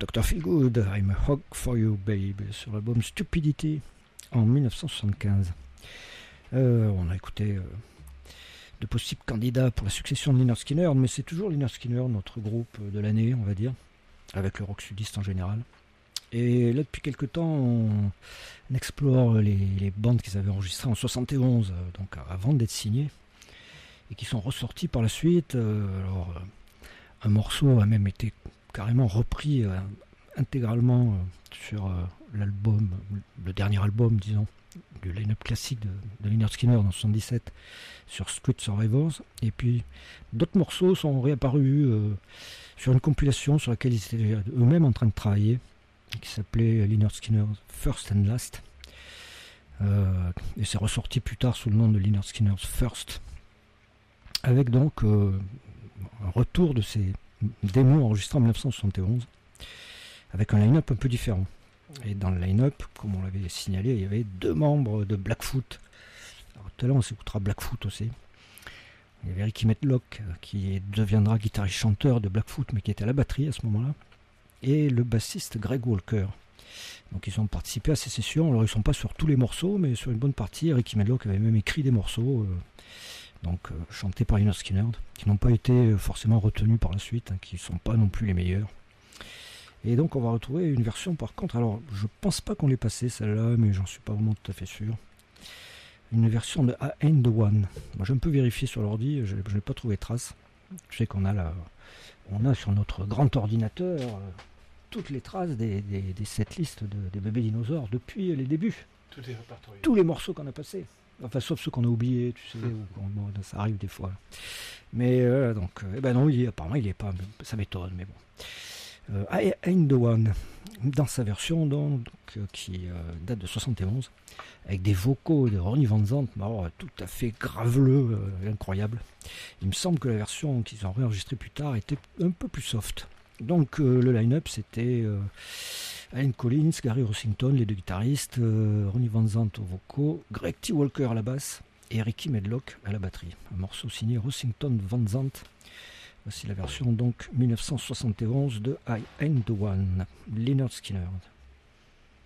Dr. Feelgood, I'm a Hog for You Babe, sur l'album Stupidity en 1975. On a écouté de possibles candidats pour la succession de Lynyrd Skynyrd, mais c'est toujours Lynyrd Skynyrd, notre groupe de l'année, on va dire, avec le rock sudiste en général. Et là, depuis quelques temps, on explore les bandes qu'ils avaient enregistrées en 71, donc avant d'être signés, et qui sont ressorties par la suite. Un morceau a même été carrément repris intégralement sur l'album, le dernier album, disons, du line-up classique de Lynyrd Skynyrd en 77 sur Street Survivors. Et puis d'autres morceaux sont réapparus sur une compilation sur laquelle ils étaient eux-mêmes en train de travailler, qui s'appelait Lynyrd Skynyrd First and Last. Et c'est ressorti plus tard sous le nom de Lynyrd Skynyrd First, avec donc un retour de ces démos enregistrées en 1971 avec un line-up un peu différent. Et dans le line-up, comme on l'avait signalé, il y avait 2 membres de Blackfoot. Alors tout à l'heure on s'écoutera Blackfoot aussi. Il y avait Ricky Medlock qui deviendra guitariste-chanteur de Blackfoot, mais qui était à la batterie à ce moment-là, et le bassiste Greg Walker. Donc ils ont participé à ces sessions. Alors ils ne sont pas sur tous les morceaux, mais sur une bonne partie. Ricky Medlock avait même écrit des morceaux chantés par Lynyrd Skynyrd, qui n'ont pas été forcément retenus par la suite, qui ne sont pas non plus les meilleurs. Et donc on va retrouver une version par contre, alors je pense pas qu'on l'ait passée celle-là, mais j'en suis pas vraiment tout à fait sûr. Une version de I Ain't the One. Moi j'ai un peu vérifié sur l'ordi, je n'ai pas trouvé trace. Je sais qu'on a sur notre grand ordinateur toutes les traces des setlists des bébés dinosaures depuis les débuts. Tout est répertorié. Tous les morceaux qu'on a passés. Enfin, sauf ceux qu'on a oubliés, tu sais, ça arrive des fois. Mais non, apparemment il est pas, ça m'étonne, mais bon. I Ain't the One, dans sa version qui date de 71, avec des vocaux de Ronnie Van Zant, tout à fait graveleux, incroyable. Il me semble que la version qu'ils ont réenregistrée plus tard était un peu plus soft. Donc le line-up c'était Allen Collins, Gary Rossington, les 2 guitaristes, Ronnie Van Zant aux vocaux, Greg T. Walker à la basse et Ricky Medlock à la batterie. Un morceau signé Rossington Van Zant. Voici la version donc 1971 de I Ain't the One, Lynyrd Skynyrd.